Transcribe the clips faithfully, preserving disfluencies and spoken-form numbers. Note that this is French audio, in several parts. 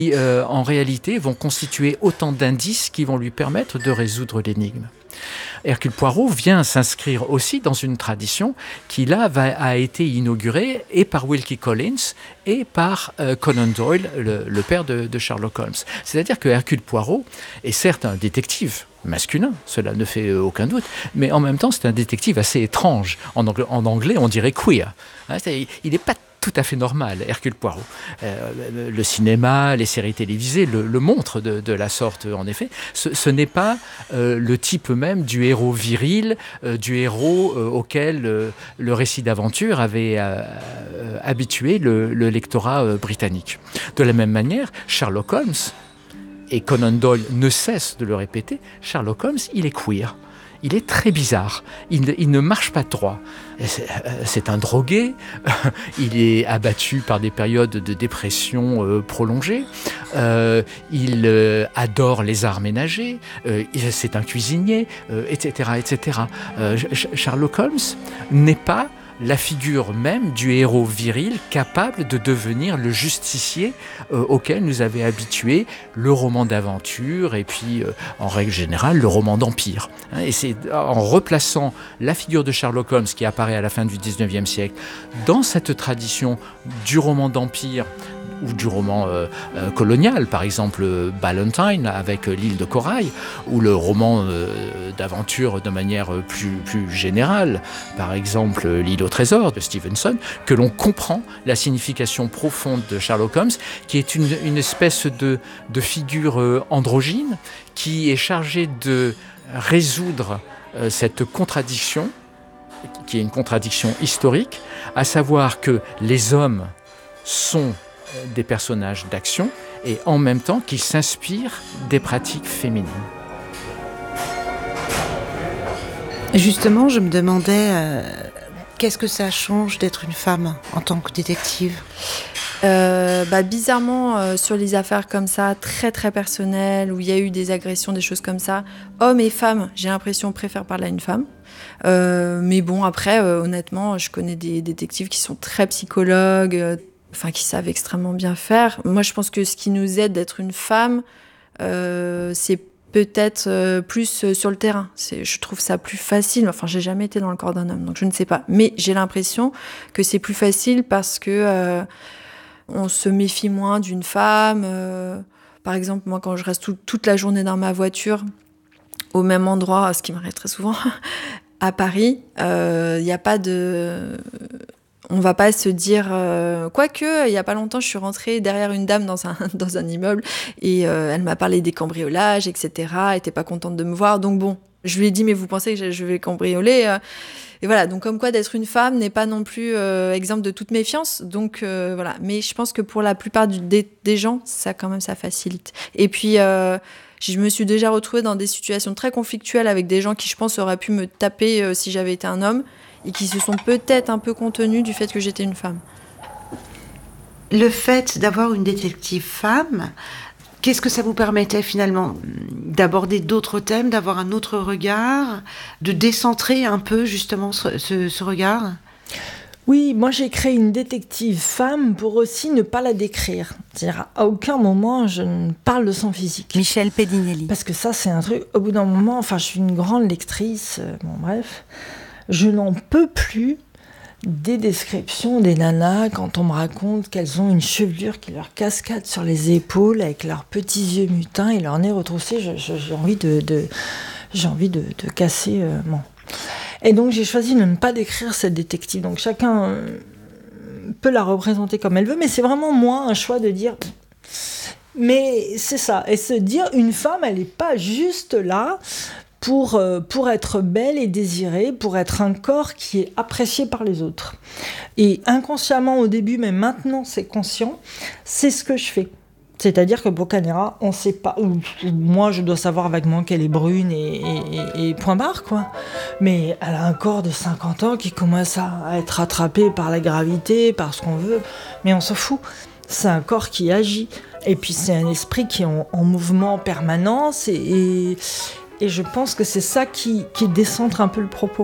qui, euh, en réalité, vont constituer autant d'indices qui vont lui permettre de résoudre l'énigme. Hercule Poirot vient s'inscrire aussi dans une tradition qui là va, a été inaugurée et par Wilkie Collins et par euh, Conan Doyle, le, le père de, de Sherlock Holmes. C'est-à-dire que Hercule Poirot est certes un détective masculin, cela ne fait aucun doute, mais en même temps c'est un détective assez étrange. En anglais, en anglais on dirait queer. Hein, il n'est pas tout à fait normal, Hercule Poirot. Euh, le cinéma, les séries télévisées le, le montrent de, de la sorte, en effet. Ce, ce n'est pas euh, le type même du héros viril, euh, du héros euh, auquel euh, le récit d'aventure avait euh, euh, habitué le, le lectorat euh, britannique. De la même manière, Sherlock Holmes, et Conan Doyle ne cesse de le répéter, Sherlock Holmes, il est queer. Il est très bizarre, il, il ne marche pas droit. C'est, c'est un drogué, il est abattu par des périodes de dépression euh, prolongées, euh, il euh, adore les arts ménagers, euh, c'est un cuisinier, euh, et cetera, et cetera. Euh, Sherlock Holmes n'est pas la figure même du héros viril capable de devenir le justicier euh, auquel nous avait habitué le roman d'aventure et puis, euh, en règle générale, le roman d'empire. Hein, et c'est en replaçant la figure de Sherlock Holmes qui apparaît à la fin du dix-neuvième siècle dans cette tradition du roman d'empire ou du roman euh, euh, colonial, par exemple euh, Ballantine avec euh, l'île de Corail, ou le roman euh, d'aventure de manière euh, plus, plus générale, par exemple euh, L'île au trésor de Stevenson, que l'on comprend la signification profonde de Sherlock Holmes, qui est une, une espèce de, de figure euh, androgyne qui est chargée de résoudre euh, cette contradiction, qui est une contradiction historique, à savoir que les hommes sont des personnages d'action et en même temps qu'ils s'inspirent des pratiques féminines. Justement, je me demandais euh, qu'est-ce que ça change d'être une femme en tant que détective ? Euh, bah, bizarrement, euh, sur les affaires comme ça, très très personnelles, où il y a eu des agressions, des choses comme ça, hommes et femmes, j'ai l'impression, préfèrent parler à une femme. Euh, mais bon, après, euh, honnêtement, je connais des détectives qui sont très psychologues, euh, enfin qui savent extrêmement bien faire. Moi, je pense que ce qui nous aide d'être une femme, euh, c'est peut-être euh, plus euh, sur le terrain. C'est, je trouve ça plus facile. Enfin, j'ai jamais été dans le corps d'un homme, donc je ne sais pas. Mais j'ai l'impression que c'est plus facile parce que euh, on se méfie moins d'une femme. Euh, par exemple, moi, quand je reste tout, toute la journée dans ma voiture, au même endroit, ce qui m'arrive très souvent, à Paris, il euh, n'y a pas de... On va pas se dire... Euh... Quoique, il y a pas longtemps, je suis rentrée derrière une dame dans un, dans un immeuble et euh, elle m'a parlé des cambriolages, et cetera. Elle était pas contente de me voir. Donc bon, je lui ai dit, mais vous pensez que je vais cambrioler euh... Et voilà, donc comme quoi d'être une femme n'est pas non plus euh, exemple de toute méfiance. Donc euh, voilà, mais je pense que pour la plupart du, des, des gens, ça quand même, ça facilite. Et puis... Euh... Je me suis déjà retrouvée dans des situations très conflictuelles avec des gens qui, je pense, auraient pu me taper euh, si j'avais été un homme et qui se sont peut-être un peu contenus du fait que j'étais une femme. Le fait d'avoir une détective femme, qu'est-ce que ça vous permettait finalement ? D'aborder d'autres thèmes, d'avoir un autre regard, de décentrer un peu justement ce, ce, ce regard ? Oui, moi j'ai créé une détective femme pour aussi ne pas la décrire. C'est-à-dire à aucun moment je ne parle de son physique. Michel Pedinelli. Parce que ça c'est un truc, au bout d'un moment, enfin je suis une grande lectrice, euh, bon bref, je n'en peux plus des descriptions des nanas quand on me raconte qu'elles ont une chevelure qui leur cascade sur les épaules avec leurs petits yeux mutins et leur nez retroussé. Je, je, j'ai envie de, de, j'ai envie de, de casser euh, mon... Et donc j'ai choisi de ne pas décrire cette détective. Donc chacun peut la représenter comme elle veut, mais c'est vraiment moi un choix de dire... Mais c'est ça, et se dire une femme, elle n'est pas juste là pour, euh, pour être belle et désirée, pour être un corps qui est apprécié par les autres. Et inconsciemment au début, mais maintenant c'est conscient, c'est ce que je fais. C'est-à-dire que Boccanegra, on sait pas... Moi, je dois savoir vaguement qu'elle est brune et, et, et point barre, quoi. Mais elle a un corps de cinquante ans qui commence à être rattrapé par la gravité, par ce qu'on veut. Mais on s'en fout. C'est un corps qui agit. Et puis, c'est un esprit qui est en, en mouvement en permanence. Et, et, et je pense que c'est ça qui, qui décentre un peu le propos.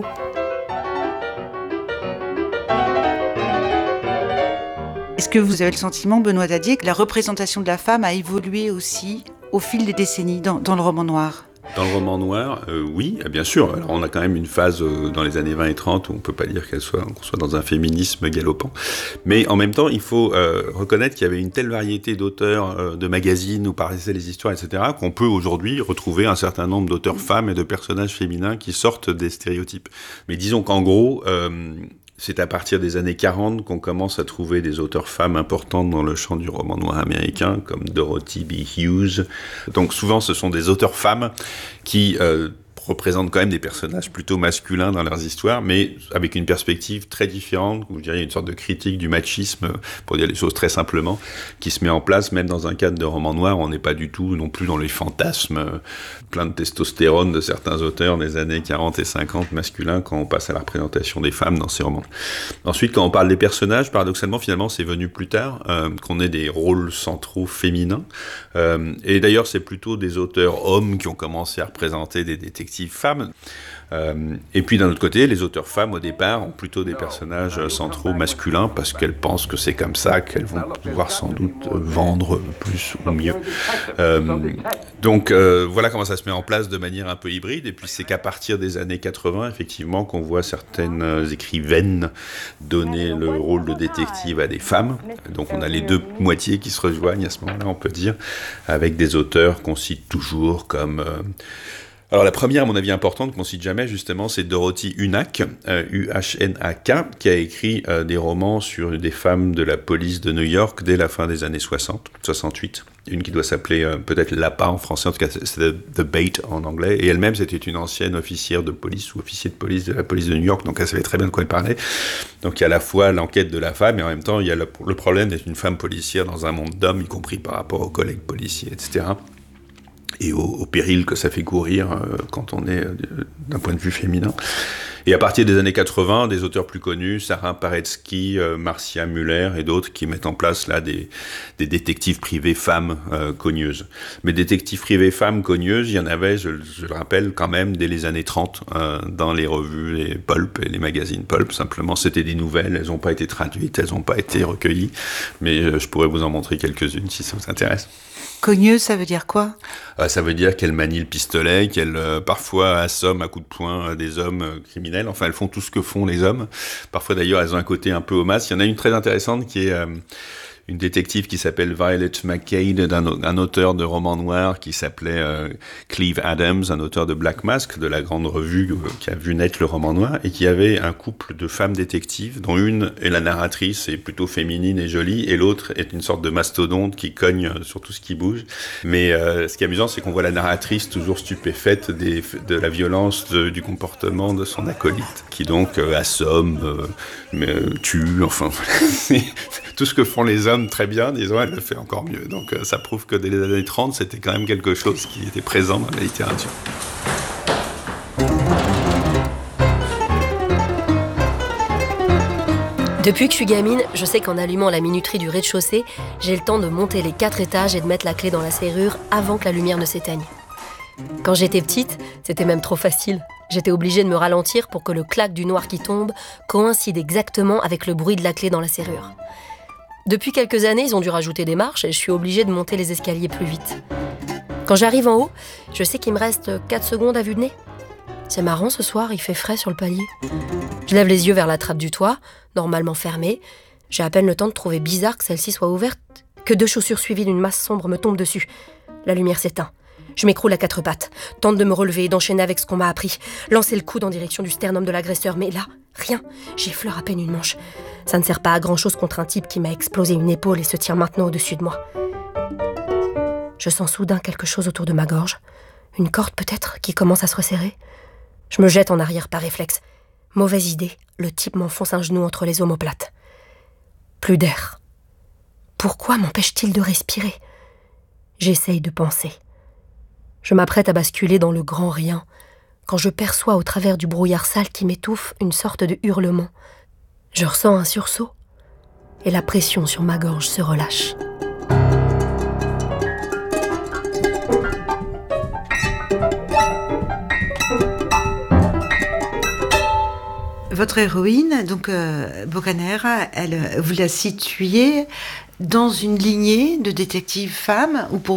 Est-ce que vous avez le sentiment, Benoît Dadier, que la représentation de la femme a évolué aussi au fil des décennies dans, dans le roman noir ? Dans le roman noir, euh, oui, bien sûr. Alors, on a quand même une phase euh, dans les années vingt et trente où on ne peut pas dire qu'elle soit, qu'on soit dans un féminisme galopant. Mais en même temps, il faut euh, reconnaître qu'il y avait une telle variété d'auteurs euh, de magazines où paraissaient les histoires, et cetera, qu'on peut aujourd'hui retrouver un certain nombre d'auteurs femmes et de personnages féminins qui sortent des stéréotypes. Mais disons qu'en gros... Euh, c'est à partir des années quarante qu'on commence à trouver des auteurs femmes importantes dans le champ du roman noir américain, comme Dorothy B. Hughes. Donc souvent, ce sont des auteurs femmes qui euh, représentent quand même des personnages plutôt masculins dans leurs histoires, mais avec une perspective très différente, vous diriez une sorte de critique du machisme, pour dire les choses très simplement, qui se met en place, même dans un cadre de roman noir. On n'est pas du tout non plus dans les fantasmes, euh, plein de testostérone de certains auteurs des années quarante et cinquante masculins quand on passe à la représentation des femmes dans ces romans. Ensuite, quand on parle des personnages, paradoxalement, finalement, c'est venu plus tard, euh, qu'on ait des rôles centraux féminins. Euh, et d'ailleurs, c'est plutôt des auteurs hommes qui ont commencé à représenter des détectives femmes. Euh, et puis d'un autre côté, les auteurs femmes au départ ont plutôt des personnages centraux masculins parce qu'elles pensent que c'est comme ça qu'elles vont pouvoir sans doute vendre plus ou mieux. Euh, donc euh, voilà comment ça se met en place de manière un peu hybride. Et puis c'est qu'à partir des années quatre-vingts, effectivement, qu'on voit certaines écrivaines donner le rôle de détective à des femmes. Donc on a les deux moitiés qui se rejoignent à ce moment-là, on peut dire, avec des auteurs qu'on cite toujours comme... Euh, Alors la première, à mon avis, importante, qu'on cite jamais, justement, c'est Dorothy Unack, euh, U H N A K, qui a écrit euh, des romans sur des femmes de la police de New York dès la fin des années soixante, soixante-huit. Une qui doit s'appeler euh, peut-être L'Appât en français, en tout cas c'est The, The Bait en anglais. Et elle-même, c'était une ancienne officière de police ou officier de police de la police de New York, donc elle savait très bien de quoi elle parlait. Donc il y a à la fois l'enquête de la femme, et en même temps, il y a le, le problème d'être une femme policière dans un monde d'hommes, y compris par rapport aux collègues policiers, et cetera. Et au, au péril que ça fait courir euh, quand on est euh, d'un point de vue féminin. Et à partir des années quatre-vingts, des auteurs plus connus, Sarah Paretsky, euh, Marcia Muller et d'autres qui mettent en place là des, des détectives privées femmes euh, cogneuses. Mais détectives privées femmes cogneuses, il y en avait, je, je le rappelle, quand même dès les années trente, euh, dans les revues, les pulp et les magazines pulp. Simplement, c'était des nouvelles, elles n'ont pas été traduites, elles n'ont pas été recueillies. Mais euh, je pourrais vous en montrer quelques-unes si ça vous intéresse. Cogneuse, ça veut dire quoi ? euh, Ça veut dire qu'elle manie le pistolet, qu'elle euh, parfois assomme à coups de poing euh, des hommes euh, criminels. Enfin, elles font tout ce que font les hommes. Parfois, d'ailleurs, elles ont un côté un peu homasse. Il y en a une très intéressante qui est... Euh, une détective qui s'appelle Violet McCade, d'un un auteur de romans noirs qui s'appelait euh, Cleve Adams, un auteur de Black Mask, de la grande revue euh, qui a vu naître le roman noir, et qui avait un couple de femmes détectives, dont une est la narratrice, est plutôt féminine et jolie, et l'autre est une sorte de mastodonte qui cogne sur tout ce qui bouge. Mais euh, ce qui est amusant, c'est qu'on voit la narratrice toujours stupéfaite des, de la violence de, du comportement de son acolyte, qui donc euh, assomme, euh, mais, euh, tue, enfin voilà. Tout ce que font les hommes très bien, disons, elle le fait encore mieux. Donc euh, ça prouve que dès les années trente, c'était quand même quelque chose qui était présent dans la littérature. Depuis que je suis gamine, je sais qu'en allumant la minuterie du rez-de-chaussée, j'ai le temps de monter les quatre étages et de mettre la clé dans la serrure avant que la lumière ne s'éteigne. Quand j'étais petite, c'était même trop facile. J'étais obligée de me ralentir pour que le clac du noir qui tombe coïncide exactement avec le bruit de la clé dans la serrure. Depuis quelques années, ils ont dû rajouter des marches et je suis obligée de monter les escaliers plus vite. Quand j'arrive en haut, je sais qu'il me reste quatre secondes à vue de nez. C'est marrant, ce soir, il fait frais sur le palier. Je lève les yeux vers la trappe du toit, normalement fermée. J'ai à peine le temps de trouver bizarre que celle-ci soit ouverte, que deux chaussures suivies d'une masse sombre me tombent dessus. La lumière s'éteint. Je m'écroule à quatre pattes, tente de me relever et d'enchaîner avec ce qu'on m'a appris, lancer le coude en direction du sternum de l'agresseur, mais là, rien, j'effleure à peine une manche. Ça ne sert pas à grand-chose contre un type qui m'a explosé une épaule et se tient maintenant au-dessus de moi. Je sens soudain quelque chose autour de ma gorge, une corde peut-être qui commence à se resserrer. Je me jette en arrière par réflexe. Mauvaise idée, le type m'enfonce un genou entre les omoplates. Plus d'air. Pourquoi m'empêche-t-il de respirer ? J'essaye de penser. Je m'apprête à basculer dans le grand rien, quand je perçois au travers du brouillard sale qui m'étouffe une sorte de hurlement. Je ressens un sursaut, et la pression sur ma gorge se relâche. votre héroïne, donc euh, Boccanegra, elle, vous la situez dans une lignée de détectives femmes, ou pour